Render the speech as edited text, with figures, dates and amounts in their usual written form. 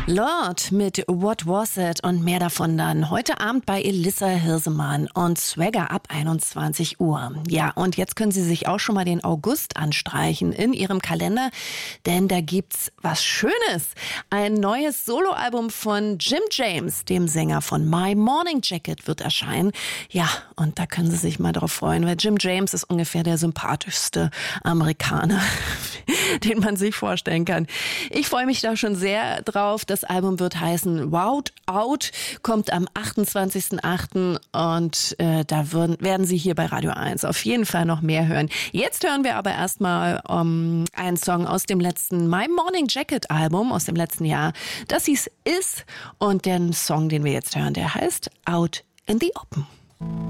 Lord mit What Was It und mehr davon dann heute Abend bei Elissa Hirsemann und Swagger ab 21 Uhr. Ja, und jetzt können Sie sich auch schon mal den August anstreichen in Ihrem Kalender, denn da gibt's was Schönes. Ein neues Soloalbum von Jim James, dem Sänger von My Morning Jacket, wird erscheinen. Ja, und da können Sie sich mal drauf freuen, weil Jim James ist ungefähr der sympathischste Amerikaner, den man sich vorstellen kann. Ich freue mich da schon sehr drauf. Das Album wird heißen Wowed Out, kommt am 28.08. und da werden Sie hier bei Radio 1 auf jeden Fall noch mehr hören. Jetzt hören wir aber erstmal einen Song aus dem letzten My Morning Jacket Album aus dem letzten Jahr. Das hieß Is und den Song, den wir jetzt hören, der heißt Out in the Open.